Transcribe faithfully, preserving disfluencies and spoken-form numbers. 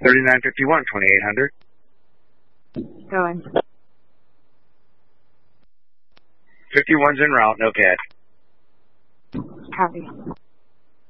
thirty-nine fifty-one, twenty-eight hundred. Going. fifty-one's en route, no catch. Copy.